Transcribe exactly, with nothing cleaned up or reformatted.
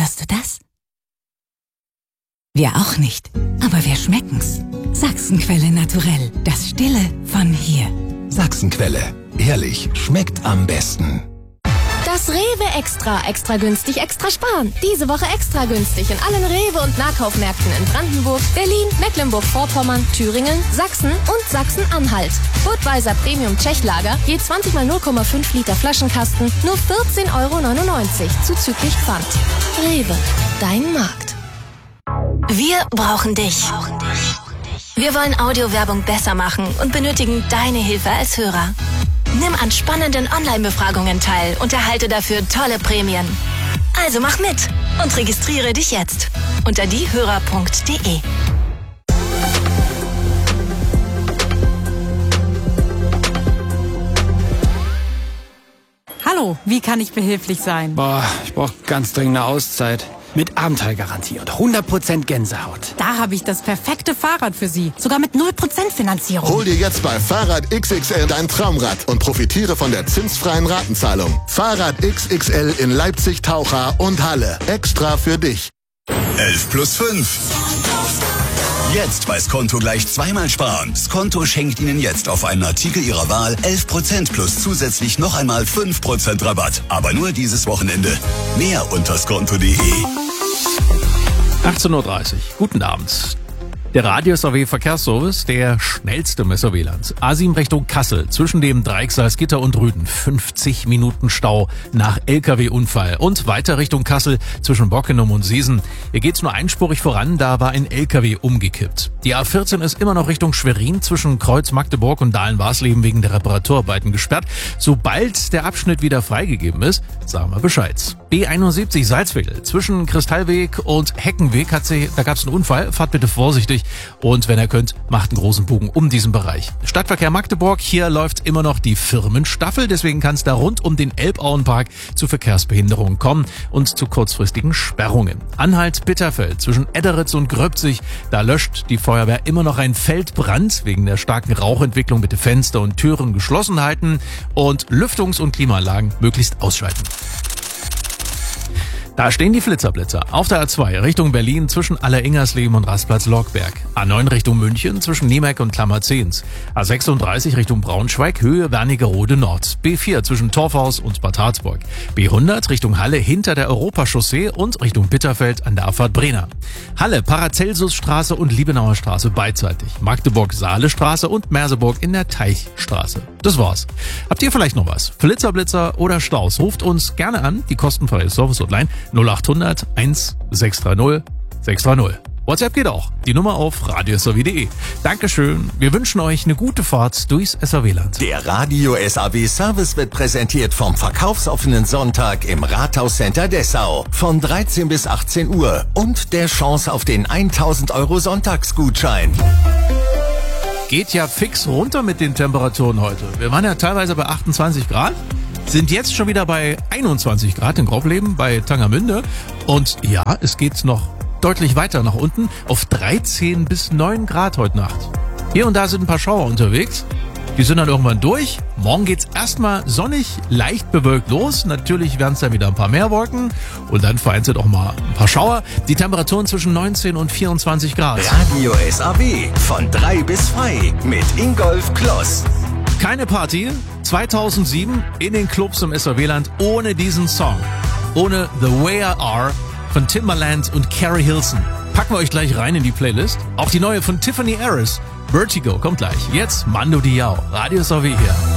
Hörst du das? Wir auch nicht, aber wir schmecken's. Sachsenquelle naturell, das Stille von hier. Sachsenquelle, ehrlich, schmeckt am besten. Das Rewe Extra, extra günstig, extra sparen. Diese Woche extra günstig in allen Rewe- und Nahkaufmärkten in Brandenburg, Berlin, Mecklenburg-Vorpommern, Thüringen, Sachsen und Sachsen-Anhalt. Budweiser Premium Tschechlager, je zwanzig mal null Komma fünf Liter Flaschenkasten, nur vierzehn Euro neunundneunzig, zuzüglich Pfand. Rewe, dein Markt. Wir brauchen dich. Wir wollen Audiowerbung besser machen und benötigen deine Hilfe als Hörer. Nimm an spannenden Online-Befragungen teil und erhalte dafür tolle Prämien. Also mach mit und registriere dich jetzt unter diehörer punkt de. Hallo, wie kann ich behilflich sein? Boah, ich brauche ganz dringend eine Auszeit. Mit Abenteuergarantie und hundert Prozent Gänsehaut. Da habe ich das perfekte Fahrrad für Sie. Sogar mit null Prozent Finanzierung. Hol dir jetzt bei Fahrrad X X L dein Traumrad und profitiere von der zinsfreien Ratenzahlung. Fahrrad X X L in Leipzig, Taucher und Halle. Extra für dich. elf plus fünf. Jetzt bei Skonto gleich zweimal sparen. Skonto schenkt Ihnen jetzt auf einen Artikel Ihrer Wahl elf Prozent plus zusätzlich noch einmal fünf Prozent Rabatt. Aber nur dieses Wochenende. Mehr unter skonto punkt de. achtzehn Uhr dreißig. Guten Abend. Der Radius A W Verkehrsservice, der schnellste im S A W-Land. A sieben Richtung Kassel, zwischen dem Dreieck Salzgitter und Rüden. fünfzig Minuten Stau nach L K W-Unfall. Und weiter Richtung Kassel, zwischen Bockenum und Seesen. Hier geht's nur einspurig voran, da war ein L K W umgekippt. Die A vierzehn ist immer noch Richtung Schwerin, zwischen Kreuz Magdeburg und Dahlen-Warsleben wegen der Reparaturarbeiten gesperrt. Sobald der Abschnitt wieder freigegeben ist, sagen wir Bescheid. B einundsiebzig Salzwedel, zwischen Kristallweg und Heckenweg, hat sie, da gab's einen Unfall. Fahrt bitte vorsichtig. Und wenn ihr könnt, macht einen großen Bogen um diesen Bereich. Stadtverkehr Magdeburg, hier läuft immer noch die Firmenstaffel, deswegen kann es da rund um den Elbauenpark zu Verkehrsbehinderungen kommen und zu kurzfristigen Sperrungen. Anhalt-Bitterfeld zwischen Edderitz und Gröbzig, da löscht die Feuerwehr immer noch einen Feldbrand. Wegen der starken Rauchentwicklung bitte Fenster und Türen geschlossen halten und Lüftungs- und Klimaanlagen möglichst ausschalten. Da stehen die Flitzerblitzer. Auf der A zwei Richtung Berlin zwischen Aller-Ingersleben und Rastplatz Lorkberg. A neun Richtung München zwischen Niemeck und Klammerzehns. A sechsunddreißig Richtung Braunschweig, Höhe Wernigerode Nord. B vier zwischen Torfhaus und Bad Harzburg. B hundert Richtung Halle hinter der Europachaussee und Richtung Bitterfeld an der Abfahrt Brenner. Halle, Paracelsusstraße und Liebenauer Straße beidseitig. Magdeburg-Saale-Straße und Merseburg in der Teichstraße. Das war's. Habt ihr vielleicht noch was? Flitzerblitzer oder Staus? Ruft uns gerne an, die kostenfreie Service-Hotline null acht hundert eins sechs drei null sechs drei null. WhatsApp geht auch. Die Nummer auf radios a w punkt de. Dankeschön. Wir wünschen euch eine gute Fahrt durchs S A W-Land. Der Radio S A W Service wird präsentiert vom verkaufsoffenen Sonntag im Rathauscenter Dessau von dreizehn bis achtzehn Uhr und der Chance auf den tausend Euro Sonntagsgutschein. Geht ja fix runter mit den Temperaturen heute. Wir waren ja teilweise bei achtundzwanzig Grad. Sind jetzt schon wieder bei einundzwanzig Grad in Graubleben bei Tangermünde. Und ja, es geht noch deutlich weiter nach unten auf dreizehn bis neun Grad heute Nacht. Hier und da sind ein paar Schauer unterwegs. Die sind dann irgendwann durch. Morgen geht's erstmal sonnig, leicht bewölkt los. Natürlich werden es dann wieder ein paar mehr Wolken. Und dann vereinzelt auch mal ein paar Schauer. Die Temperaturen zwischen neunzehn und vierundzwanzig Grad. Radio S A W von drei bis frei mit Ingolf Kloss. Keine Party zweitausendsieben in den Clubs im S A W-Land ohne diesen Song. Ohne The Way I Are von Timbaland und Carrie Hilson. Packen wir euch gleich rein in die Playlist. Auch die neue von Tiffany Harris, Vertigo, kommt gleich. Jetzt Mando Diao, Radio S A W hier.